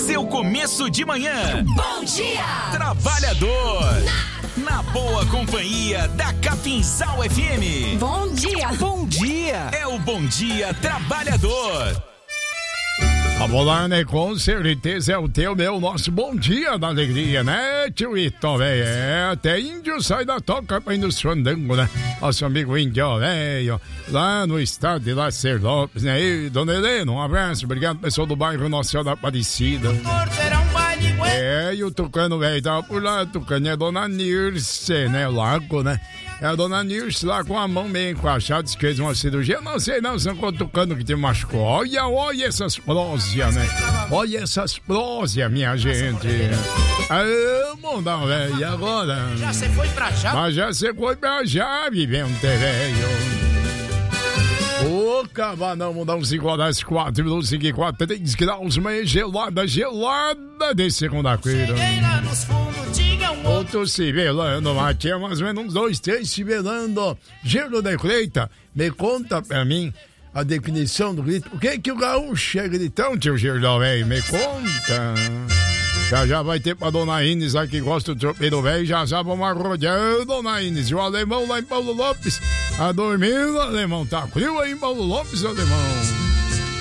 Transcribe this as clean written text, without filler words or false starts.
seu começo de manhã. Bom dia! Trabalhador. Na boa companhia da Capinzal FM. Bom dia! Bom dia! É o Bom Dia Trabalhador. Vamos lá, né? Com certeza é o teu, nosso bom dia da alegria, né, tio Ito, velho? Até índio sai da toca pra ir no fandango, né? Nosso amigo índio, velho, lá no estado de Lacer Lopes, né? E dona Helena, um abraço, obrigado, pessoal do bairro Nossa Senhora da Aparecida. E o Tucano, velho, tava por lá, Tucano, é a dona Nirce, né? O Lago, né? É a dona Nirce lá com a mão meio encaixada, disse que fez uma cirurgia. Não sei não, são com o Tucano que te machucou. Olha essas prósias, né? Olha essas prósias, minha gente. Mundão, velho, e agora? Já você foi pra já? Mas já você foi pra já, vivendo, velho. Ô, cabanão, mundão, 5 horas, 4 minutos, 5 e 4, 3 graus, manhã gelada de segunda-feira. Cheguei lá nos fundos, diga um outro se velando, mas tinha mais ou menos uns 2, 3 se velando. Gelo da Cleita, me conta pra mim a definição do grito. O que o gaúcho é gritão, tio Gerdão, velho? Me conta. Já vai ter pra dona Inês aí que gosta do tropeiro velho. Já vamos arrodear, dona Inês. E o alemão lá em Paulo Lopes, a dormir, o alemão. Tá frio aí em Paulo Lopes, alemão.